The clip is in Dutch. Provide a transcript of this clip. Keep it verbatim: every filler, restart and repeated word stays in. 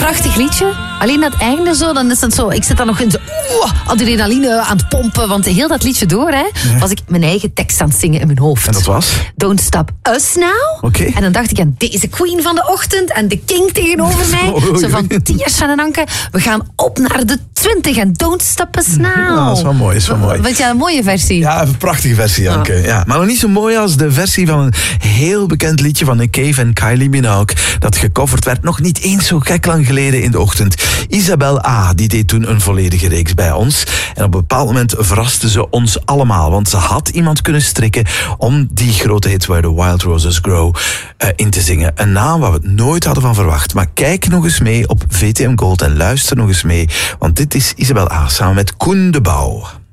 prachtig liedje. Alleen dat einde zo, dan is het zo... Ik zit dan nog in zo... Oeh, adrenaline aan het pompen. Want heel dat liedje door, hè, ja. was ik mijn eigen tekst aan het zingen in mijn hoofd. En dat was? Don't Stop Us Now. Okay. En dan dacht ik aan deze queen van de ochtend en de king tegenover mij. Oh, zo van Tiers van den Anke. We gaan op naar de twintig en Don't Stop Us Now. Ja, dat is wel mooi, is wel mooi. Vind jij een mooie versie? Ja, een prachtige versie, Anke. Ja. Ja, maar nog niet zo mooi als de versie van een heel bekend liedje van Nick Cave en Kylie Minogue. Dat gecoverd werd nog niet eens zo gek lang geleden in de ochtend. Isabel A. die deed toen een volledige reeks bij ons. En op een bepaald moment verraste ze ons allemaal. Want ze had iemand kunnen strikken om die grote hit Where the Wild Roses Grow uh, in te zingen. Een naam waar we het nooit hadden van verwacht. Maar kijk nog eens mee op V T M Gold en luister nog eens mee. Want dit is Isabel A. samen met Koen de Bouw.